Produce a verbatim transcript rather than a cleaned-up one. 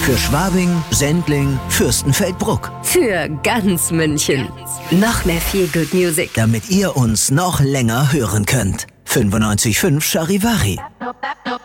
Für Schwabing, Sendling, Fürstenfeldbruck. Für ganz München. Noch mehr Feel Good Music. Damit ihr uns noch länger hören könnt. fünfundneunzig Komma fünf Charivari.